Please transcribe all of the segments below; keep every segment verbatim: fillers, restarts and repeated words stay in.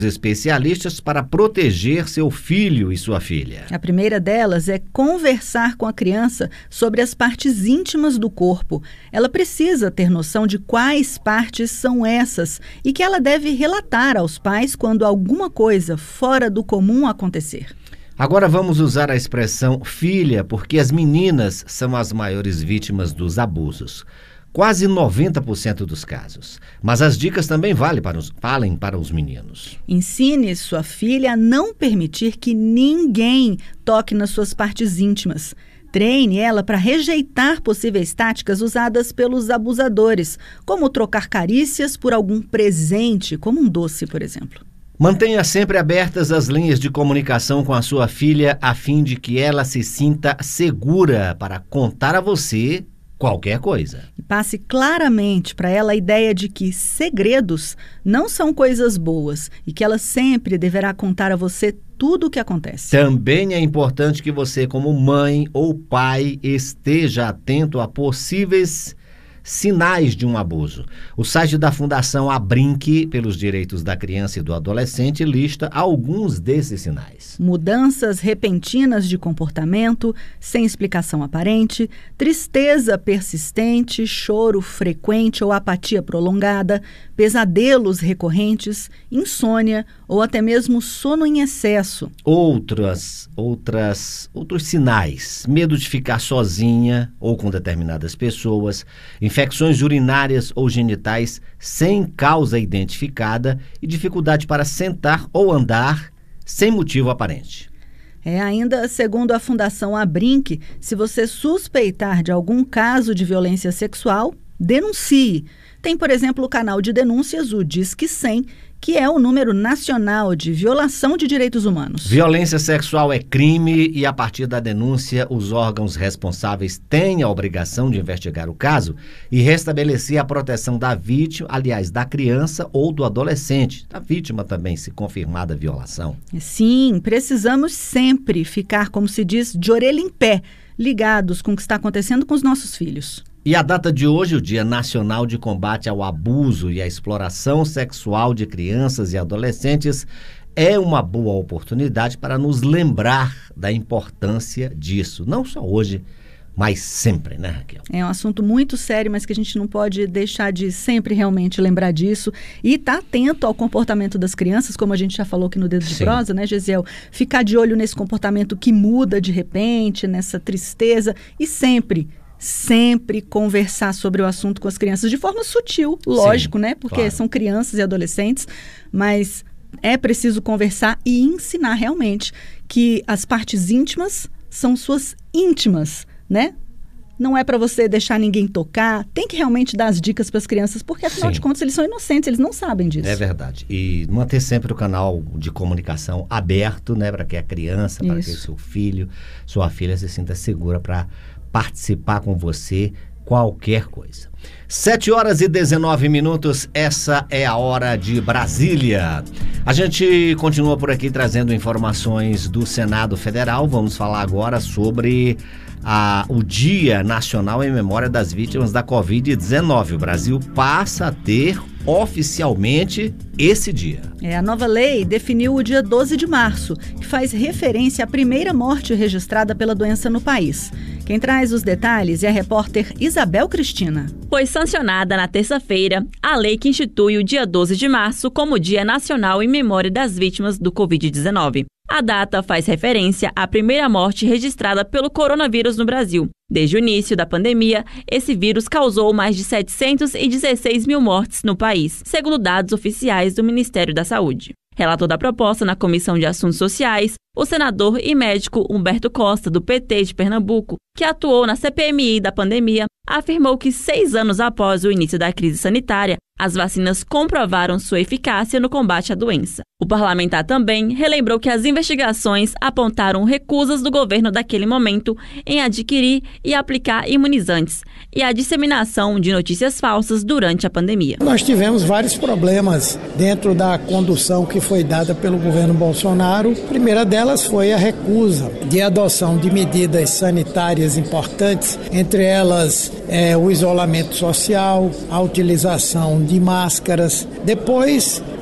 especialistas para proteger seu filho e sua filha. A primeira delas é conversar com a criança sobre as partes íntimas do corpo. Ela precisa ter noção de quais partes são essas e que ela deve relatar aos pais quando alguma coisa fora do comum acontecer. Agora vamos usar a expressão filha, porque as meninas são as maiores vítimas dos abusos. Quase noventa por cento dos casos. Mas as dicas também valem para os, valem para os meninos. Ensine sua filha a não permitir que ninguém toque nas suas partes íntimas. Treine ela para rejeitar possíveis táticas usadas pelos abusadores, como trocar carícias por algum presente, como um doce, por exemplo. Mantenha sempre abertas as linhas de comunicação com a sua filha, a fim de que ela se sinta segura para contar a você qualquer coisa. E passe claramente para ela a ideia de que segredos não são coisas boas e que ela sempre deverá contar a você tudo o que acontece. Também é importante que você, como mãe ou pai, esteja atento a possíveis sinais de um abuso. O site da Fundação Abrinq pelos Direitos da Criança e do Adolescente lista alguns desses sinais. Mudanças repentinas de comportamento, sem explicação aparente, tristeza persistente, choro frequente ou apatia prolongada, pesadelos recorrentes, insônia ou até mesmo sono em excesso. Outras, outras, outros sinais: medo de ficar sozinha ou com determinadas pessoas, infecções urinárias ou genitais sem causa identificada e dificuldade para sentar ou andar sem motivo aparente. É, ainda segundo a Fundação Abrinq, se você suspeitar de algum caso de violência sexual, denuncie. Tem, por exemplo, o canal de denúncias, o Disque cem, que é o número nacional de violação de direitos humanos. Violência sexual é crime e, a partir da denúncia, os órgãos responsáveis têm a obrigação de investigar o caso e restabelecer a proteção da vítima, aliás, da criança ou do adolescente, da vítima também, se confirmada a violação. Sim, precisamos sempre ficar, como se diz, de orelha em pé, ligados com o que está acontecendo com os nossos filhos. E a data de hoje, o Dia Nacional de Combate ao Abuso e à Exploração Sexual de Crianças e Adolescentes, é uma boa oportunidade para nos lembrar da importância disso. Não só hoje, mas sempre, né, Raquel? É um assunto muito sério, mas que a gente não pode deixar de sempre realmente lembrar disso. E estar atento ao comportamento das crianças, como a gente já falou aqui no Dedo de Sim. Prosa, né, Gesiel? Ficar de olho nesse comportamento que muda de repente, nessa tristeza. E sempre... sempre conversar sobre o assunto com as crianças de forma sutil, lógico, Sim, né? Porque claro. São crianças e adolescentes, mas é preciso conversar e ensinar realmente que as partes íntimas são suas íntimas, né? Não é para você deixar ninguém tocar, tem que realmente dar as dicas para as crianças, porque afinal Sim. de contas eles são inocentes, eles não sabem disso. É verdade. E manter sempre o canal de comunicação aberto, né, para que a criança, para que o seu filho, sua filha se sinta segura para participar com você qualquer coisa. sete horas e dezenove minutos, essa é a hora de Brasília. A gente continua por aqui trazendo informações do Senado Federal. Vamos falar agora sobre a, o Dia Nacional em Memória das Vítimas da covid dezenove. O Brasil passa a ter oficialmente esse dia. É, a nova lei definiu o dia doze de março, que faz referência à primeira morte registrada pela doença no país. Quem traz os detalhes é a repórter Isabel Cristina. Foi sancionada na terça-feira a lei que institui o dia doze de março como Dia Nacional em Memória das Vítimas do covid dezenove. A data faz referência à primeira morte registrada pelo coronavírus no Brasil. Desde o início da pandemia, esse vírus causou mais de setecentos e dezesseis mil mortes no país, segundo dados oficiais do Ministério da Saúde. Relator da proposta na Comissão de Assuntos Sociais, o senador e médico Humberto Costa, do P T de Pernambuco, que atuou na C P M I da pandemia, afirmou que seis anos após o início da crise sanitária, as vacinas comprovaram sua eficácia no combate à doença. O parlamentar também relembrou que as investigações apontaram recusas do governo daquele momento em adquirir e aplicar imunizantes e a disseminação de notícias falsas durante a pandemia. Nós tivemos vários problemas dentro da condução que foi dada pelo governo Bolsonaro. A primeira delas foi a recusa de adoção de medidas sanitárias importantes, entre elas é, o isolamento social, a utilização de máscaras. Depois,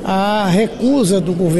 a recusa do governo